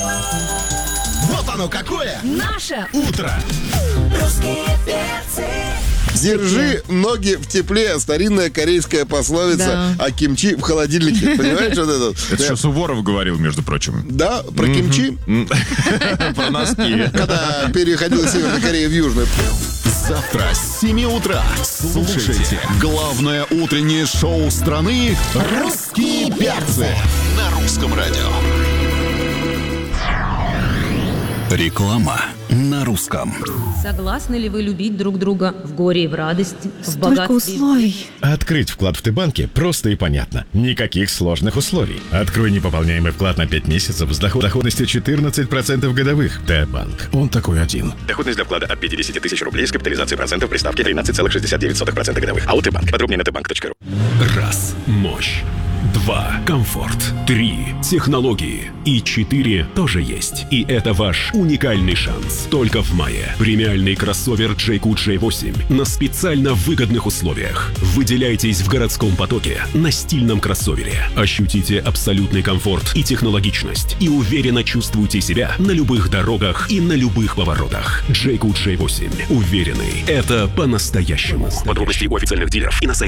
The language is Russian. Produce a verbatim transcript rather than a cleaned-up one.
Вот оно какое! Наше утро! Русские перцы. Держи ноги в тепле. Старинная корейская пословица Да. о кимчи в холодильнике. Понимаешь, вот это? Это что Суворов говорил, между прочим. Да, про кимчи, Про носки. когда переходил из Северной Кореи в Южную. Завтра с семи утра слушайте главное утреннее шоу страны «Русские перцы» на русском радио. Реклама на русском. Согласны ли вы любить друг друга в горе и в радости, в Столько богатстве? условий. Открыть вклад в Т-банке просто и понятно. Никаких сложных условий. Открой непополняемый вклад на пять месяцев с доход- доходностью четырнадцать процентов годовых. Т-банк. Он такой один. Доходность для вклада от пятьдесят тысяч рублей с капитализацией процентов при ставке тринадцать целых шестьдесят девять сотых процента годовых. А у Т-банк. Подробнее на тэ банк точка ру. Раз. Мощь. Два. Комфорт. Три. Технологии. И четыре тоже есть. И это ваш уникальный шанс. Только в мае. Премиальный кроссовер джей кью джей восемь на специально выгодных условиях. Выделяйтесь в городском потоке на стильном кроссовере. Ощутите абсолютный комфорт и технологичность. И уверенно чувствуйте себя на любых дорогах и на любых поворотах. джей кью джей восемь. Уверенный. Это по-настоящему. Подробности у официальных дилеров и на сайте